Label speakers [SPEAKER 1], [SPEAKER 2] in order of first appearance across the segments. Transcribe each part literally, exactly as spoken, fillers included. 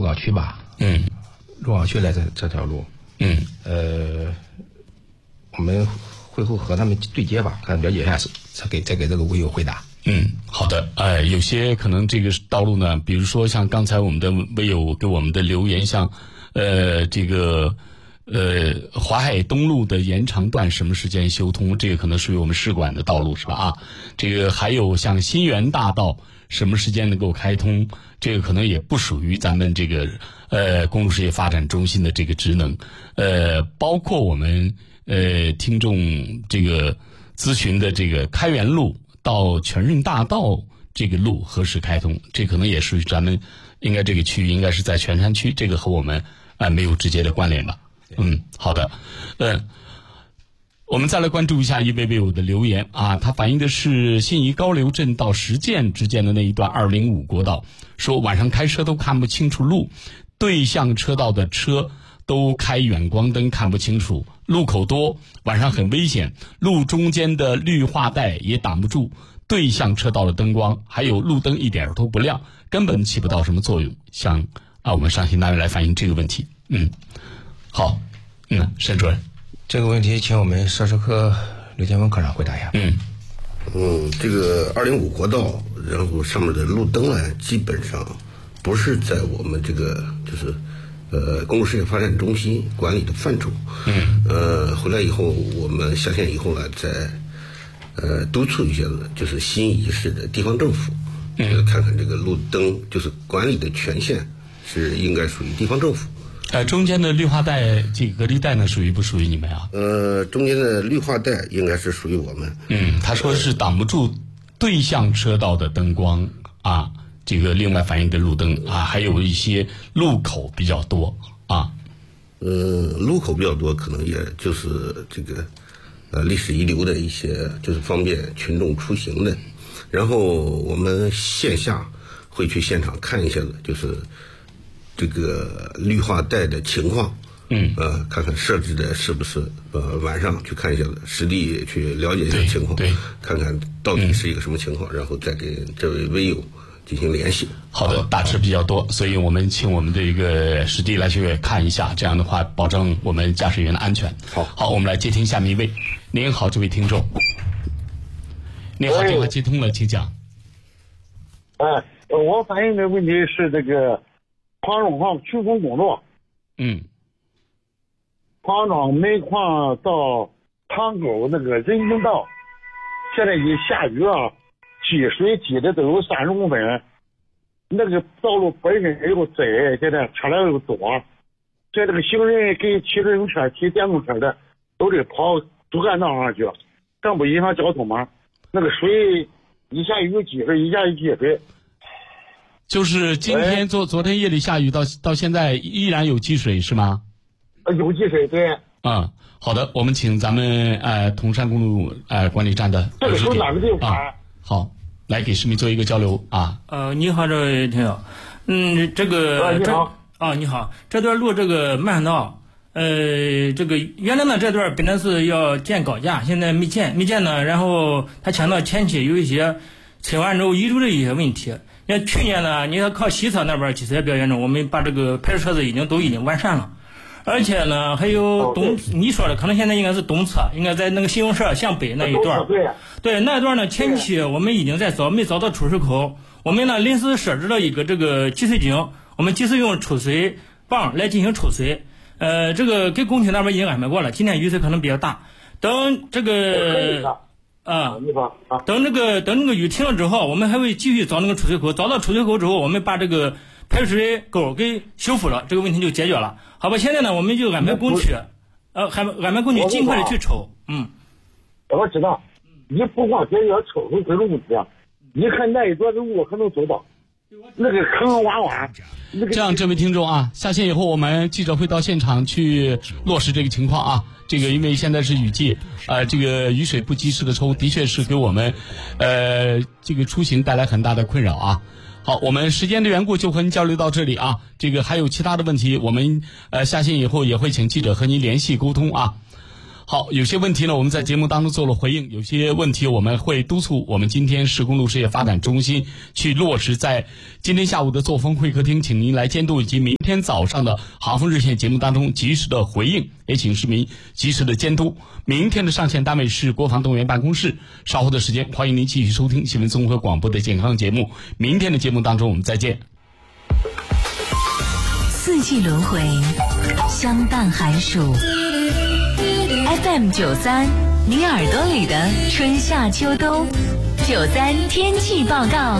[SPEAKER 1] 岗区吧，
[SPEAKER 2] 嗯，
[SPEAKER 1] 鹿岗区来这这条路，
[SPEAKER 2] 嗯，
[SPEAKER 1] 呃，我们会后和他们对接吧，看了解一下，再给再给这个微友回答。
[SPEAKER 2] 嗯，好的。呃，有些可能这个道路呢，比如说像刚才我们的微友给我们的留言，像呃这个呃华海东路的延长段什么时间修通，这个可能属于我们市管的道路是吧？啊，这个还有像新源大道什么时间能够开通，这个可能也不属于咱们这个呃公路事业发展中心的这个职能。呃，包括我们呃听众这个咨询的这个开元路到全运大道这个路何时开通，这可能也属于咱们应该这个区域应该是在全山区，这个和我们啊、呃、没有直接的关联吧。嗯，好的。嗯，我们再来关注一下一位微友的留言啊，他反映的是信宜高流镇到实践之间的那一段二零五国道，说晚上开车都看不清楚路，对向车道的车都开远光灯看不清楚，路口多，晚上很危险，路中间的绿化带也挡不住对向车道的灯光，还有路灯一点都不亮，根本起不到什么作用。向啊，我们上级单位来反映这个问题。嗯，好，嗯，沈主任，
[SPEAKER 1] 这个问题请我们涉事科刘建文科长回答一下。
[SPEAKER 2] 嗯
[SPEAKER 3] 嗯，这个二零五国道，然后上面的路灯呢，基本上不是在我们这个就是呃公路事业发展中心管理的范畴。
[SPEAKER 2] 嗯，
[SPEAKER 3] 呃，回来以后我们下线以后呢，再呃督促一下子，就是新宜市的地方政府，嗯，看看这个路灯就是管理的权限是应该属于地方政府。
[SPEAKER 2] 呃，中间的绿化带这个隔离带呢，属于不属于你们啊？
[SPEAKER 3] 呃，中间的绿化带应该是属于我们。
[SPEAKER 2] 嗯，他说是挡不住对向车道的灯光啊，这个另外反映的路灯啊，还有一些路口比较多啊。
[SPEAKER 3] 呃，路口比较多，可能也就是这个呃历史遗留的一些，就是方便群众出行的。然后我们线下会去现场看一下子，就是这个绿化带的情况，
[SPEAKER 2] 嗯，
[SPEAKER 3] 呃，看看设置的是不是呃晚上去看一下子，实地去了解一下情况，
[SPEAKER 2] 对，对
[SPEAKER 3] 看看到底是一个什么情况，嗯、然后再给这位微友进行联系。
[SPEAKER 2] 好的，大致比较多，所以我们请我们的一个实地来去看一下，这样的话保证我们驾驶员的安全。
[SPEAKER 3] 好，
[SPEAKER 2] 好，我们来接听下面一位。您好，这位听众。您好，电话接通了，请讲。
[SPEAKER 4] 哎，我反映的问题是这个矿庄号曲峰公路，
[SPEAKER 2] 嗯，
[SPEAKER 4] 矿庄煤矿到塘沟那个人行道，现在一下雨啊，积水积的都有三十公分，那个道路本身又窄，现在车辆又多，在这个行人跟骑自行车、骑电动车的都得跑主干道上去，更不影响交通嘛。那个水一下雨积水，一下雨积水。
[SPEAKER 2] 就是今天昨昨天夜里下雨到到现在依然有积水是吗？
[SPEAKER 4] 呃，有积水，对。
[SPEAKER 2] 啊、嗯，好的，我们请咱们呃铜山公路呃管理站的
[SPEAKER 4] 这个是哪个地方？
[SPEAKER 2] 啊，好，来给市民做一个交流啊。
[SPEAKER 5] 呃，你好，这位听友，嗯，这个
[SPEAKER 4] 呃，你好，
[SPEAKER 5] 啊，你好，这段路这个慢道，呃，这个原来呢这段本来是要建高架，现在没建，没建呢，然后他强调前期有一些拆完之后遗留的一些问题。你看去年呢，你要靠西侧那边积水比较严重，我们把这个排水车子已经都已经完善了，而且呢还有东，你说的可能现在应该是东侧，应该在那个信用社向北那一段，
[SPEAKER 4] 对，
[SPEAKER 5] 对那一段呢，前期我们已经在找，没找到出水口，我们呢临时设置了一个这个集水井，我们及时用储水泵来进行储水，呃，这个给工区那边已经安排过了，今天雨水可能比较大，等这个。啊，等这个等这个雨停了之后，我们还会继续找那个储水口，找到储水口之后，我们把这个排水沟给修复了，这个问题就解决了。好吧，现在呢，我们就安排工区，呃，安安排工区尽快的去抽。嗯，
[SPEAKER 4] 我知道，你不光解决抽水这个问题啊，你看那一段的路可能走到那个坑坑洼洼。那个、
[SPEAKER 2] 这样，这位听众啊，下线以后我们记者会到现场去落实这个情况啊。这个因为现在是雨季，呃，这个雨水不及时的抽，的确是给我们，呃，这个出行带来很大的困扰啊。好，我们时间的缘故就和您交流到这里啊。这个还有其他的问题，我们呃下线以后也会请记者和您联系沟通啊。 好，有些问题呢，我们在节目当中做了回应，有些问题我们会督促我们今天市公路事业发展中心去落实在今天下午的作风会客厅，请您来监督，以及明天早上的航风热线节目当中及时的回应，也请市民及时的监督。明天的上线单位是国防动员办公室，稍后的时间欢迎您继续收听新闻综合广播的健康节目。明天的节目当中我们再见。
[SPEAKER 6] 四季轮回，相伴寒暑。F M 九三，你耳朵里的春夏秋冬。九三天气报告。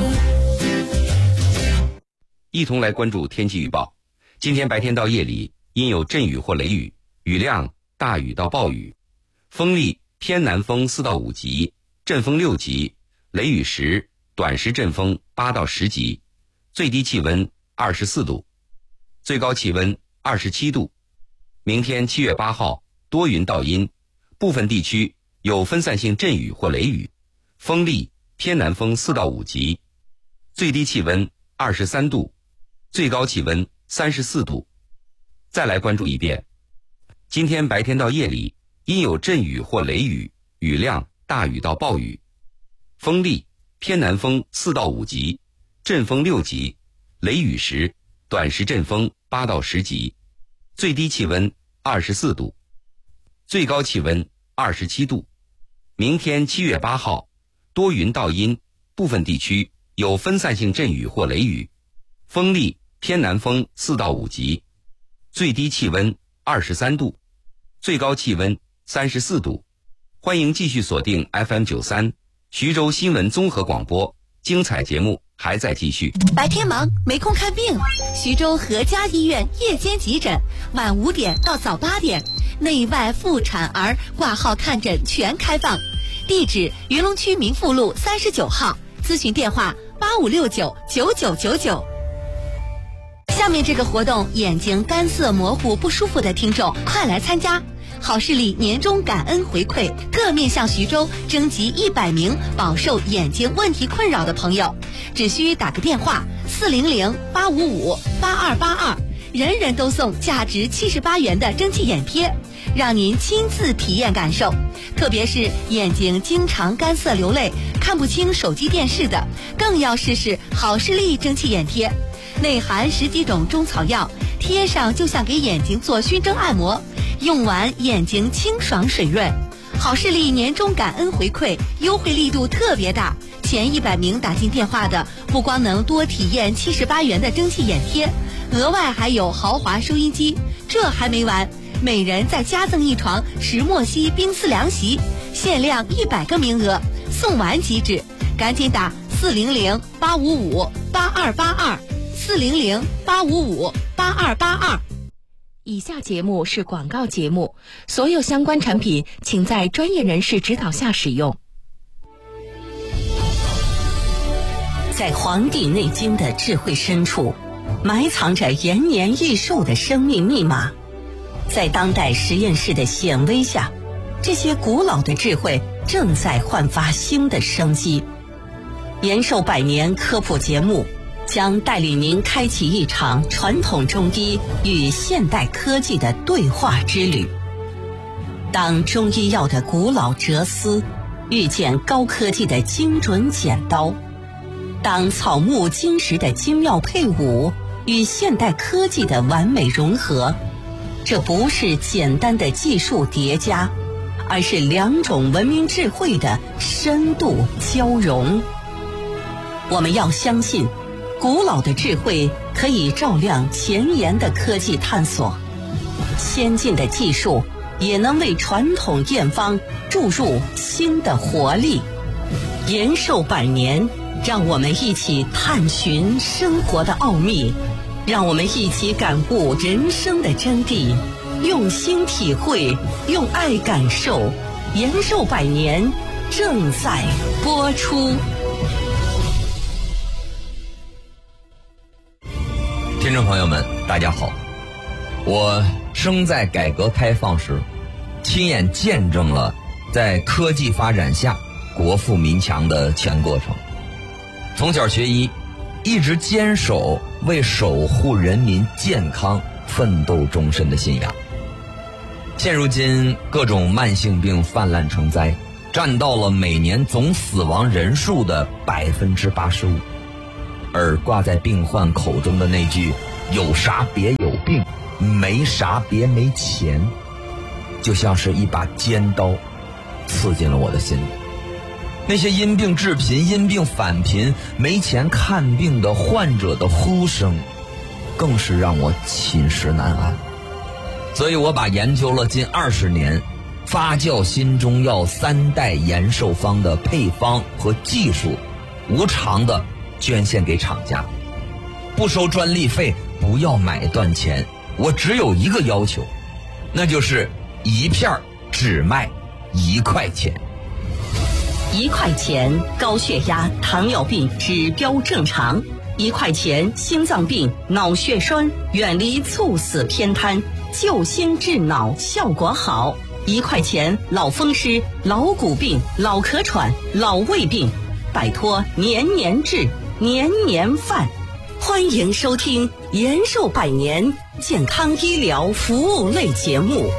[SPEAKER 7] 一同来关注天气预报。今天白天到夜里阴有阵雨或雷雨，雨量大雨到暴雨，风力偏南风四到五级，阵风六级，雷雨时短时阵风八到十级，最低气温二十四度，最高气温二十七度。明天七月八号多云到阴，部分地区有分散性阵雨或雷雨，风力偏南风四到五级，最低气温二十三度，最高气温三十四度。再来关注一遍，今天白天到夜里阴有阵雨或雷雨，雨量大雨到暴雨，风力偏南风四到五级，阵风六级，雷雨时短时阵风八到十级，最低气温二十四度，最高气温二十七度。明天七月八号多云到阴，部分地区有分散性阵雨或雷雨，风力偏南风四到五级，最低气温二十三度，最高气温三十四度。欢迎继续锁定 F M 九三徐州新闻综合广播，精彩节目还在继续。
[SPEAKER 6] 白天忙没空看病，徐州和家医院夜间急诊，晚五点到早八点，内外妇产儿挂号看诊全开放。地址云龙区民富路三十九号，咨询电话八五六九九九九九。下面这个活动，眼睛干涩模糊不舒服的听众快来参加！好视力年终感恩回馈，特面向徐州征集一百名饱受眼睛问题困扰的朋友，只需打个电话四零零八五五八二八二，人人都送价值七十八元的蒸汽眼贴，让您亲自体验感受。特别是眼睛经常干涩流泪、看不清手机电视的，更要试试好视力蒸汽眼贴。内含十几种中草药，贴上就像给眼睛做熏蒸按摩，用完眼睛清爽水润。好视力年终感恩回馈优惠力度特别大，前一百名打进电话的，不光能多体验七十八元的蒸汽眼贴，额外还有豪华收音机。这还没完，每人再加赠一床石墨烯冰丝凉席，限量一百个名额，送完即止，赶紧打四零零八五五八二八二。四零零八五五八二八二。以下节目是广告节目，所有相关产品请在专业人士指导下使用。在《黄帝内经》的智慧深处，埋藏着延年益寿的生命密码。在当代实验室的显微下，这些古老的智慧正在焕发新的生机。延寿百年科普节目将带领您开启一场传统中医与现代科技的对话之旅。当中医药的古老哲思遇见高科技的精准剪刀，当草木金石的精妙配伍与现代科技的完美融合，这不是简单的技术叠加，而是两种文明智慧的深度交融。我们要相信，古老的智慧可以照亮前沿的科技探索，先进的技术也能为传统验方注入新的活力。延寿百年，让我们一起探寻生活的奥秘，让我们一起感悟人生的真谛，用心体会，用爱感受。延寿百年正在播出。
[SPEAKER 8] 听众朋友们，大家好！我生在改革开放时，亲眼见证了在科技发展下国富民强的全过程。从小学医，一直坚守为守护人民健康奋斗终身的信仰。 现如今各种慢性病泛滥成灾，占到了每年总死亡人数的百分之八十五。而挂在病患口中的那句“有啥别有病，没啥别没钱”，就像是一把尖刀，刺进了我的心里。那些因病致贫、因病返贫、没钱看病的患者的呼声，更是让我寝食难安。所以我把研究了近二十年发酵新中药三代延寿方的配方和技术，无偿的捐献给厂家，不收专利费，不要买断钱。我只有一个要求，那就是一片只卖一块钱。
[SPEAKER 6] 一块钱高血压、糖尿病指标正常；一块钱心脏病、脑血栓远离猝死偏瘫，救心治脑效果好；一块钱老风湿、老骨病、老咳喘、老胃病，摆脱年年治、年年犯。欢迎收听延寿百年健康医疗服务类节目。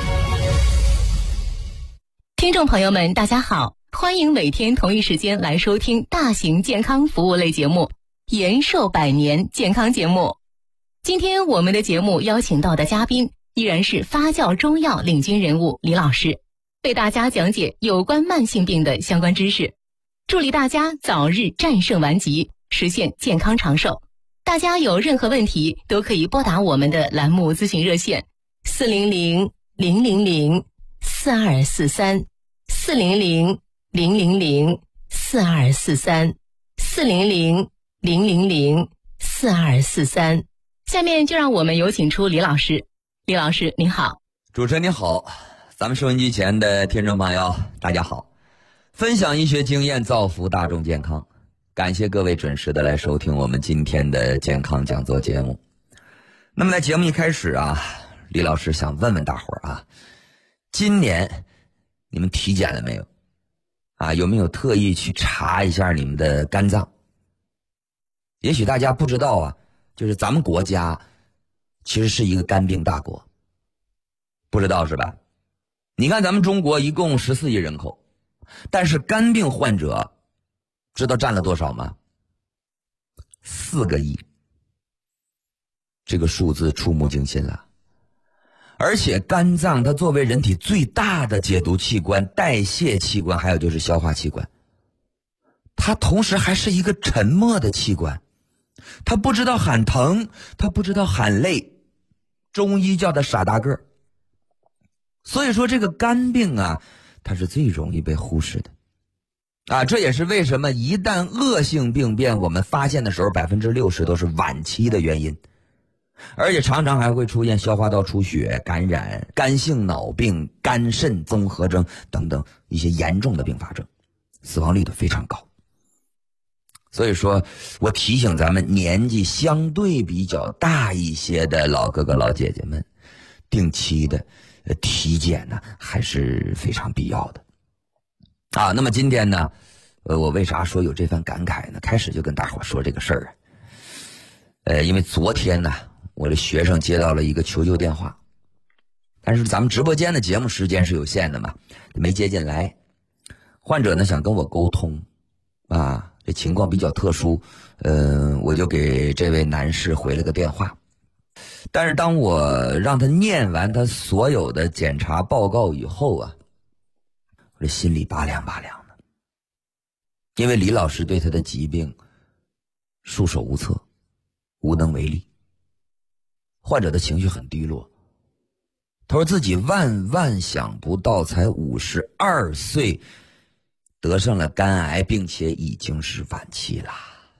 [SPEAKER 9] 听众朋友们，大家好，欢迎每天同一时间来收听大型健康服务类节目延寿百年健康节目。今天我们的节目邀请到的嘉宾依然是发酵中药领军人物李老师，为大家讲解有关慢性病的相关知识，助力大家早日战胜顽疾，实现健康长寿。大家有任何问题都可以拨打我们的栏目咨询热线四零零零零零四二四三四零零零零零四二四三四零零零零零四二四三。下面就让我们有请出李老师。李老师您好。
[SPEAKER 8] 主持人您好，咱们收音机前的听众朋友大家好，分享医学经验，造福大众健康。感谢各位准时的来收听我们今天的健康讲座节目。那么在节目一开始啊，李老师想问问大伙儿啊，今年你们体检了没有啊？有没有特意去查一下你们的肝脏？也许大家不知道啊，就是咱们国家其实是一个肝病大国，不知道是吧？你看咱们中国一共十四亿人口，但是肝病患者知道占了多少吗？四个亿，这个数字触目惊心了。而且肝脏它作为人体最大的解毒器官、代谢器官，还有就是消化器官，它同时还是一个沉默的器官，它不知道喊疼，它不知道喊累，中医叫它傻大个儿。所以说这个肝病啊，它是最容易被忽视的啊，这也是为什么一旦恶性病变，我们发现的时候百分之六十都是晚期的原因，而且常常还会出现消化道出血、感染、肝性脑病、肝肾综合征等等一些严重的并发症，死亡率都非常高。所以说我提醒咱们年纪相对比较大一些的老哥哥老姐姐们，定期的体检呢还是非常必要的啊。那么今天呢，呃，我为啥说有这番感慨呢？开始就跟大伙说这个事儿啊，呃，因为昨天呢，我的学生接到了一个求救电话，但是咱们直播间的节目时间是有限的嘛，没接进来。患者呢想跟我沟通啊，这情况比较特殊，呃，我就给这位男士回了个电话。但是当我让他念完他所有的检查报告以后啊，我这心里拔凉拔凉的，因为李老师对他的疾病束手无策，无能为力。患者的情绪很低落，他说自己万万想不到才五十二岁得上了肝癌，并且已经是晚期了。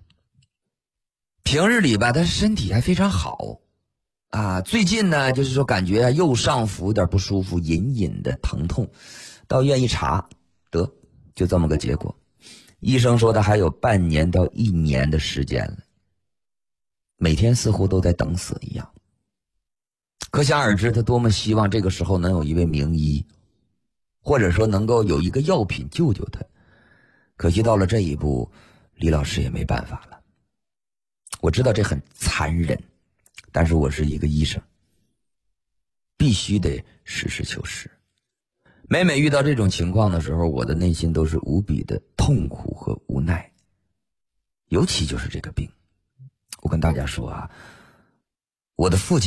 [SPEAKER 8] 平日里吧，他身体还非常好啊，最近呢就是说感觉右上腹有点不舒服，隐隐的疼痛，到医院一查，得就这么个结果。医生说他还有半年到一年的时间了，每天似乎都在等死一样。可想而知他多么希望这个时候能有一位名医，或者说能够有一个药品救救他。可惜到了这一步，李老师也没办法了。我知道这很残忍，但是我是一个医生，毕必须得实事求是。每每遇到这种情况的时候，我的内心都是无比的痛苦和无奈。尤其就是这个病，我跟大家说啊，我的父亲